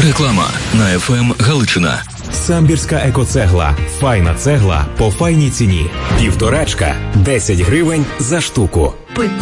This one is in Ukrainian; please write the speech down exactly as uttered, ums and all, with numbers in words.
Реклама на еф ем Галичина. Самбірська екоцегла. Файна цегла по файній ціні. Півторачка. десять гривень за штуку.